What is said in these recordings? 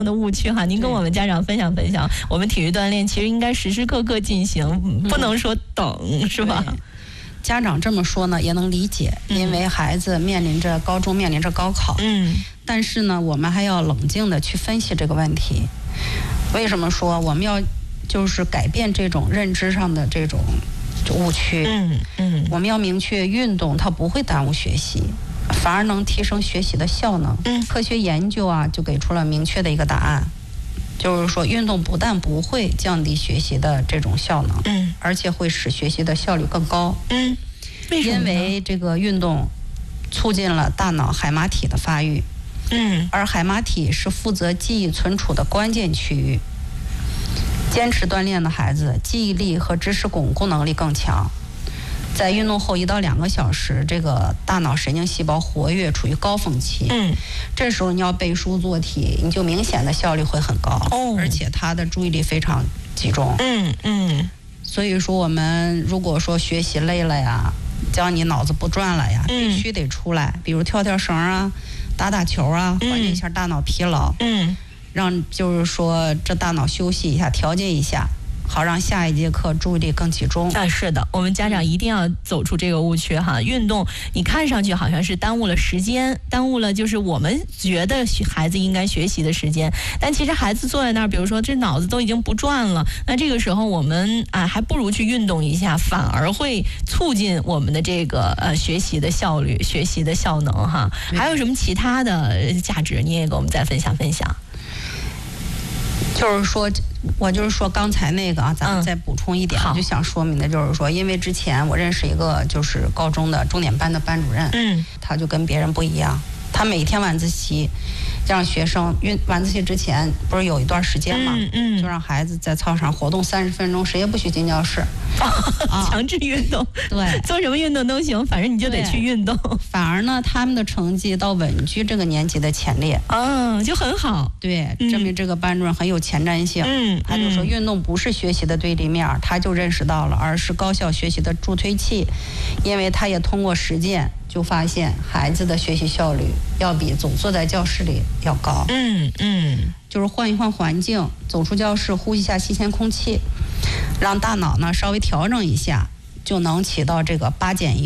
的误区哈，您跟我们家长分享分享。我们体育锻炼其实应该时时刻刻进行，不能说等，是吧？ 家长这么说呢，也能理解，因为孩子面临着高中，面临着高考。但是呢，我们还要冷静的去分析这个问题。为什么说我们要就是改变这种认知上的这种误区？我们要明确，运动它不会耽误学习，反而能提升学习的效能。科学研究啊，就给出了明确的一个答案。就是说，运动不但不会降低学习的这种效能，而且会使学习的效率更高。 为什么呢？ 因为这个运动促进了大脑海马体的发育，而海马体是负责记忆存储的关键区域。坚持锻炼的孩子，记忆力和知识巩固能力更强。在运动后1到2个小时，这个大脑神经细胞活跃，处于高峰期。这时候你要背书做题，你就明显的效率会很高，而且他的注意力非常集中。所以说，我们如果说学习累了呀，只要你脑子不转了呀，必须得出来，比如跳跳绳啊，打打球啊，缓解一下大脑疲劳。让就是说这大脑休息一下，调节一下。好让下一节课注意力更集中。 是的，我们家长一定要走出这个误区哈。运动你看上去好像是耽误了时间，耽误了就是我们觉得孩子应该学习的时间，但其实孩子坐在那儿，比如说这脑子都已经不转了，那这个时候我们还不如去运动一下，反而会促进我们的这个学习的效率、学习的效能哈。还有什么其他的价值，你也给我们再分享分享。 就是说，我就是说刚才那个啊，咱们再补充一点，我就想说明的就是说，因为之前我认识一个就是高中的重点班的班主任，他就跟别人不一样，他每天晚自习让学生晚自习之前不是有一段时间嘛，就让孩子在操场活动30分钟，谁也不许进教室， 强制运动，对，做什么运动都行，反正你就得去运动。 反而呢，他们的成绩倒稳居这个年级的前列， 就很好。 对，证明这个班主任很有前瞻性。他就说运动不是学习的对立面，他就认识到了，而是高效学习的助推器，因为他也通过实践就发现孩子的学习效率要比总坐在教室里要高。就是换一换环境，走出教室，呼吸一下新鲜空气，让大脑呢稍微调整一下，就能起到这个8减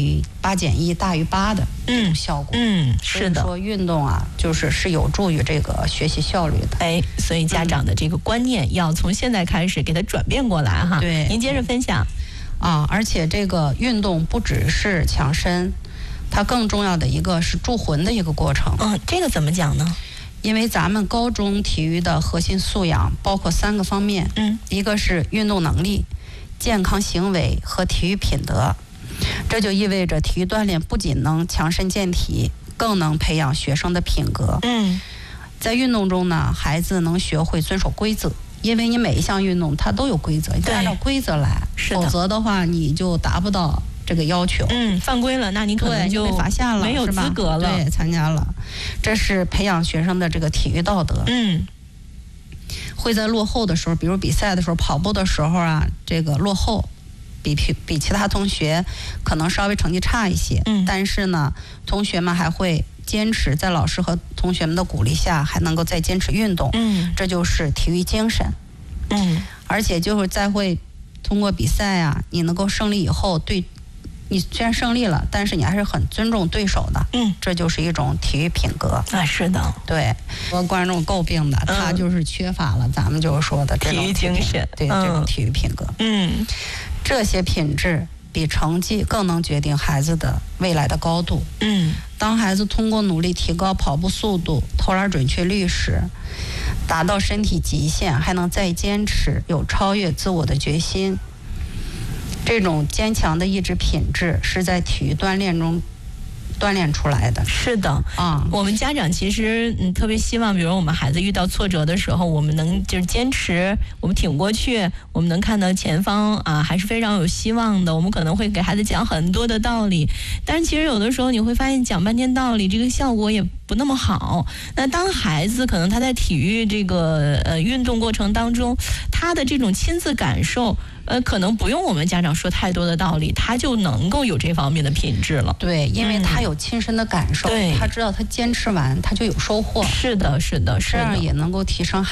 1大于8的这种效果。 是的。 所以说运动啊，是有助于这个学习效率的。 所以家长的这个观念要从现在开始给它转变过来哈。 对， 您接着分享。 而且这个运动不只是强身，它更重要的一个是助魂的一个过程。 这个怎么讲呢？ 因为咱们高中体育的核心素养包括3个方面，一个是运动能力、健康行为和体育品德。这就意味着体育锻炼不仅能强身健体，更能培养学生的品格。在运动中呢，孩子能学会遵守规则，因为你每一项运动它都有规则，你得按照规则来，否则的话你就达不到这个要求。 犯规了，那你可能就被罚下了， 没有资格了。 对，参加了，这是培养学生的这个体育道德。会在落后的时候，比如比赛的时候、跑步的时候啊，这个落后，比其他同学可能稍微成绩差一些，但是呢，同学们还会坚持，在老师和同学们的鼓励下，还能够再坚持运动。这就是体育精神。而且就是再会通过比赛啊，你能够胜利以后，你虽然胜利了，但是你还是很尊重对手的。这就是一种体育品格。 是的。 对，和观众诟病的，他就是缺乏了咱们就是说的这种体育精神， 对，这种体育品格。这些品质比成绩更能决定孩子的未来的高度。当孩子通过努力提高跑步速度、投篮准确率时，达到身体极限，还能再坚持，有超越自我的决心。这种坚强的意志品质是在体育锻炼中锻炼出来的。 是的。我们家长其实特别希望，比如我们孩子遇到挫折的时候，我们能就是坚持，我们挺过去，我们能看到前方还是非常有希望的。我们可能会给孩子讲很多的道理，但是其实有的时候你会发现讲半天道理，这个效果也不那么好。那当孩子可能他在体育这个运动过程当中，他的这种亲自感受，可能不用我们家长说太多的道理，他就能够有这方面的品质了。 对，因为他有亲身的感受，他知道他坚持完他就有收获。 是的，是的，是的， 这样也能够提升